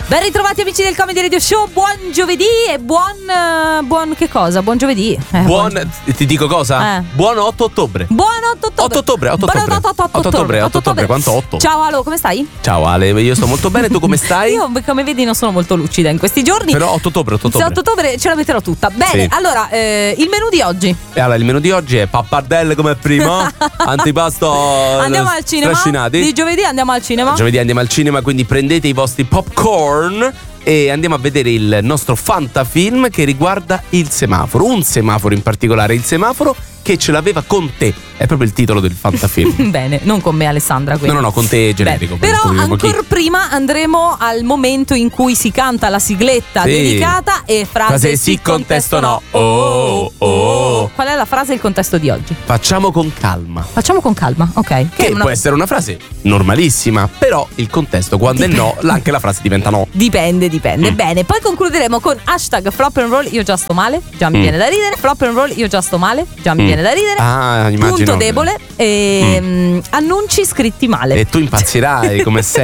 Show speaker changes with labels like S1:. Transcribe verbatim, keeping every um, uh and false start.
S1: Ben ritrovati amici del Comedy Radio Show, buon giovedì e buon uh, buon che cosa? Buon giovedì.
S2: Eh, buon, buon ti dico cosa? Eh. Buon otto ottobre.
S1: Buon otto ottobre.
S2: otto ottobre, otto ottobre. otto ottobre, otto ottobre, quanto otto?
S1: Ciao Ale, come stai?
S2: Ciao Ale, io sto molto bene, tu come stai?
S1: Io come vedi non sono molto lucida in questi giorni.
S2: Però otto ottobre, otto ottobre.
S1: otto ottobre ce la metterò tutta. Bene, sì. Allora, eh, il menù di oggi.
S2: E allora, il menù di oggi è pappardelle come prima, antipasto
S1: andiamo al cinema.
S2: Trascinati.
S1: Di giovedì andiamo al cinema.
S2: Giovedì andiamo al cinema, quindi prendete i vostri popcorn e andiamo a vedere il nostro fantafilm che riguarda il semaforo, un semaforo in particolare, il semaforo che ce l'aveva con te, è proprio il titolo del fantafilm.
S1: Bene, non con me Alessandra quindi.
S2: No no no, con te generico.
S1: Beh, però ancora prima andremo al momento in cui si canta la sigletta sì. dedicata e frase,
S2: frase sì, sì contesto no. no. Oh, oh.
S1: Qual è la frase e il contesto di oggi?
S2: Facciamo con calma.
S1: Facciamo con calma, ok. Che,
S2: che
S1: una...
S2: può essere una frase normalissima, però il contesto quando dipende. È no, anche la frase diventa no.
S1: Dipende, dipende. Mm. Bene, poi concluderemo con hashtag flop and roll, io già sto male, già mi mm. viene da ridere. Flop and roll, io già sto male, già mi mm. viene da ridere.
S2: Ah, immagino.
S1: Punto debole e mm. annunci scritti male.
S2: E tu impazzirai come sempre.